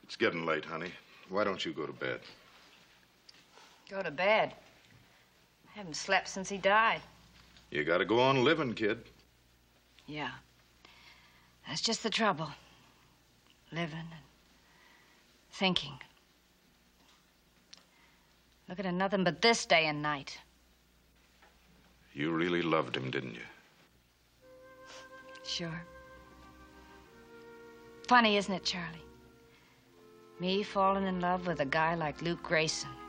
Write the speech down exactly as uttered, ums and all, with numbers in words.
It's getting late, honey. Why don't you go to bed? Go to bed? I haven't slept since he died. You gotta go on living, kid. Yeah. That's just the trouble. Living and thinking. Look at nothing but this day and night. You really loved him, didn't you? Sure. Funny, isn't it, Charlie? Me falling in love with a guy like Luke Grayson.